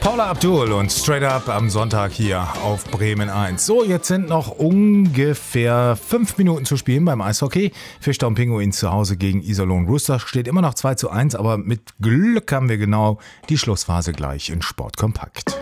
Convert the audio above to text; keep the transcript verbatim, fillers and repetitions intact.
Paula Abdul und Straight Up am Sonntag hier auf Bremen eins. So, jetzt sind noch ungefähr fünf Minuten zu spielen beim Eishockey. Fischtown Pinguins zu Hause gegen Iserlohn Roosters. Steht immer noch zwei zu eins, aber mit Glück haben wir genau die Schlussphase gleich in Sportkompakt.